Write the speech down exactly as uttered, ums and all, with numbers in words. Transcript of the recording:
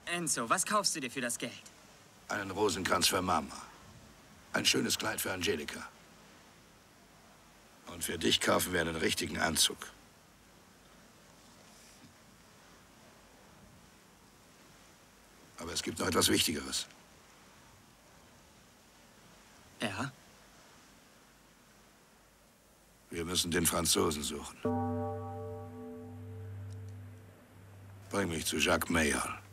Enzo, was kaufst du dir für das Geld? Einen Rosenkranz für Mama. Ein schönes Kleid für Angelika. Und für dich kaufen wir einen richtigen Anzug. Aber es gibt noch etwas Wichtigeres. Ja? Wir müssen den Franzosen suchen. Bring mich zu Jacques Mayall.